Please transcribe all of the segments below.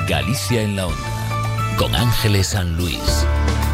Galicia en la Onda, con Ángeles San Luis.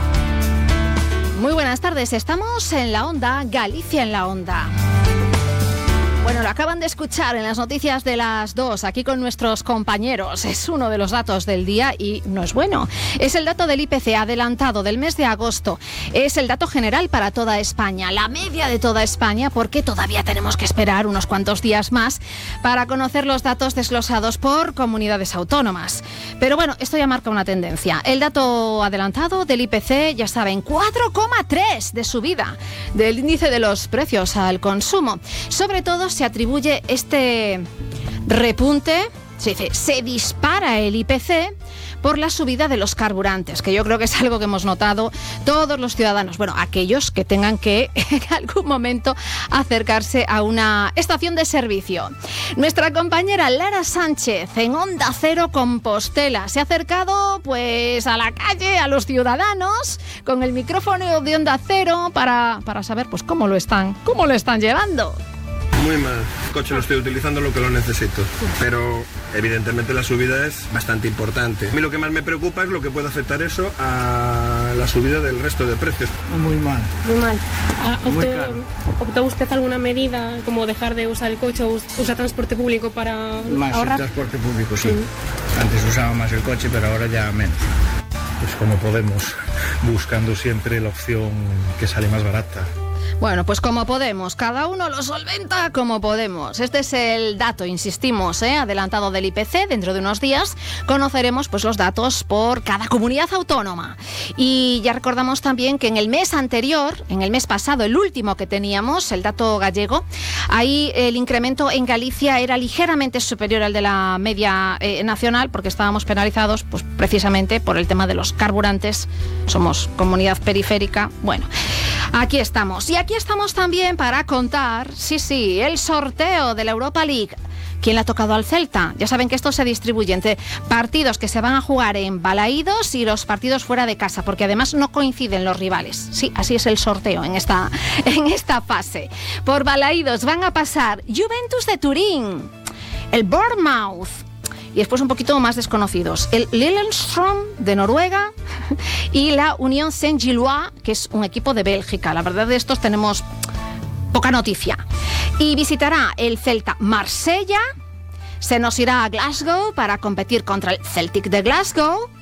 Muy buenas tardes, estamos en la Onda, Galicia en la Onda. Bueno, lo acaban de escuchar en las noticias de las 2, aquí con nuestros compañeros. Es uno de los datos del día y no es bueno. Es el dato del IPC adelantado del mes de agosto. Es el dato general para toda España, la media de toda España, porque todavía tenemos que esperar unos cuantos días más para conocer los datos desglosados por comunidades autónomas. Pero bueno, esto ya marca una tendencia. El dato adelantado del IPC, ya saben, 4,3 de subida del índice de los precios al consumo. Sobre todo se atribuye este repunte, se dispara el IPC por la subida de los carburantes, que yo creo que es algo que hemos notado todos los ciudadanos, bueno, aquellos que tengan que en algún momento acercarse a una estación de servicio. Nuestra compañera Lara Sánchez en Onda Cero Compostela se ha acercado pues a la calle, a los ciudadanos, con el micrófono de Onda Cero para saber pues cómo lo están llevando. Muy mal, el coche lo estoy utilizando lo que lo necesito, pero evidentemente la subida es bastante importante. A mí lo que más me preocupa es lo que puede afectar eso a la subida del resto de precios. Muy mal. Muy mal. ¿Optó usted alguna medida como dejar de usar el coche o usar transporte público para más ahorrar? El transporte público, sí. Antes usaba más el coche, pero ahora ya menos. Pues como podemos, buscando siempre la opción que sale más barata. Bueno, pues como podemos, cada uno lo solventa como podemos. Este es el dato, insistimos, adelantado del IPC. Dentro de unos días conoceremos pues los datos por cada comunidad autónoma. Y ya recordamos también que en el mes anterior, en el mes pasado, el último que teníamos, el dato gallego, ahí el incremento en Galicia era ligeramente superior al de la media nacional, porque estábamos penalizados pues precisamente por el tema de los carburantes. Somos comunidad periférica. Bueno, aquí estamos. Y aquí estamos también para contar, el sorteo de la Europa League. ¿Quién le ha tocado al Celta? Ya saben que esto se distribuye entre partidos que se van a jugar en Balaídos y los partidos fuera de casa, porque además no coinciden los rivales. Sí, así es el sorteo en esta fase. Por Balaídos van a pasar Juventus de Turín, el Bournemouth, y después un poquito más desconocidos, el Lillestrøm de Noruega y la Unión Saint-Gilloise, que es un equipo de Bélgica. La verdad de estos tenemos poca noticia. Y visitará el Celta Marsella, se nos irá a Glasgow para competir contra el Celtic de Glasgow